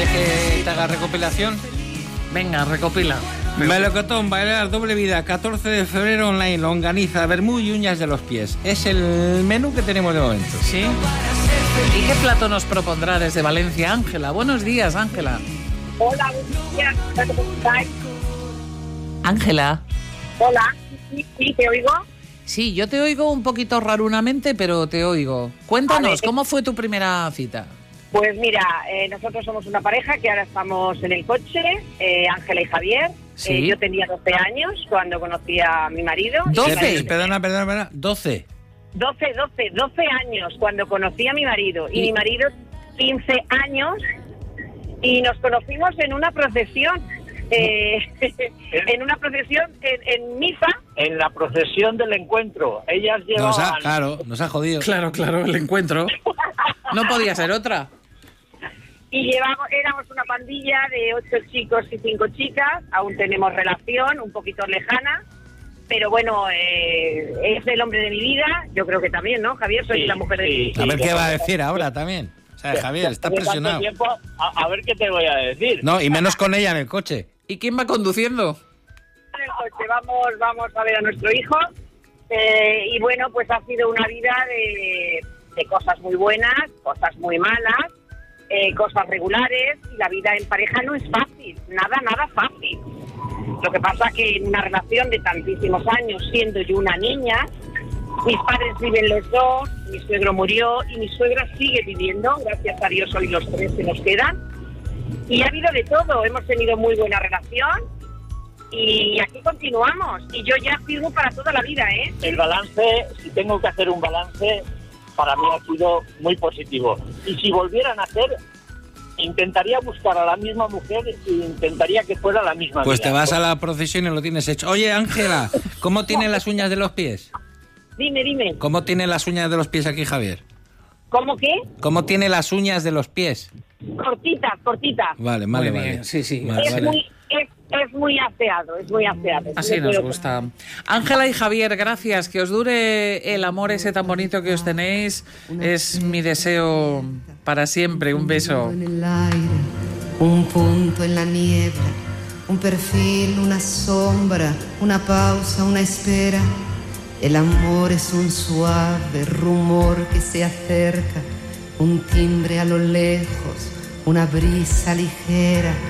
¿Quieres que te haga recopilación? Venga, recopila. Melocotón, bailar, doble vida, 14 de febrero online, longaniza, vermú y uñas de los pies. Es el menú que tenemos de momento. ¿Sí? ¿Y qué plato nos propondrá desde Valencia, Ángela? Buenos días, Ángela. Hola, buenos días. ¿Cómo estáis? Ángela. Hola, sí, ¿te oigo? Sí, yo te oigo un poquito rarunamente, pero te oigo. Cuéntanos, Vale. ¿cómo fue tu primera cita? Pues mira, nosotros somos una pareja que ahora estamos en el coche, Ángela y Javier. Sí. Yo tenía 12 años cuando conocí a mi marido. 12. Perdona. 12. 12 años cuando conocí a mi marido. Y mi marido 15 años. Y nos conocimos en una procesión. En una procesión en misa. En la procesión del encuentro. Ellas llevaban... Nos ha jodido. Claro, el encuentro. No podía ser otra. Y éramos una pandilla de 8 chicos y 5 chicas. Aún tenemos relación, un poquito lejana. Pero bueno, es el hombre de mi vida. Yo creo que también, ¿no, Javier? Soy la mujer de mi vida. A ver qué va a decir ahora también. O sea, Javier, está presionado. Tiempo, a ver qué te voy a decir. No, y menos con ella en el coche. ¿Y quién va conduciendo? En el coche vamos a ver a nuestro hijo. Y bueno, pues ha sido una vida de cosas muy buenas, cosas muy malas, cosas regulares. Y la vida en pareja no es fácil, nada fácil. Lo que pasa que en una relación de tantísimos años, siendo yo una niña, mis padres viven los dos, mi suegro murió y mi suegra sigue viviendo, gracias a Dios hoy los 3 que nos quedan. Y ha habido de todo, hemos tenido muy buena relación y aquí continuamos. Y yo ya firmo para toda la vida, ¿eh? El balance, si tengo que hacer un balance, para mí ha sido muy positivo. Y si volvieran a hacer, intentaría buscar a la misma mujer e intentaría que fuera la misma. Pues vida. te vas a la procesión y lo tienes hecho. Oye, Ángela, ¿cómo tiene las uñas de los pies? Dime. ¿Cómo tiene las uñas de los pies aquí, Javier? ¿Cómo qué? ¿Cómo tiene las uñas de los pies? Cortita. Vale. Muy bien, sí. Vale, Es muy aseado. Así nos gusta. Ángela y Javier, gracias. Que os dure el amor ese tan bonito que os tenéis. Es mi deseo para siempre. Un beso. En el aire, un punto en la niebla, un perfil, una sombra, una pausa, una espera. El amor es un suave rumor que se acerca, un timbre a lo lejos, una brisa ligera.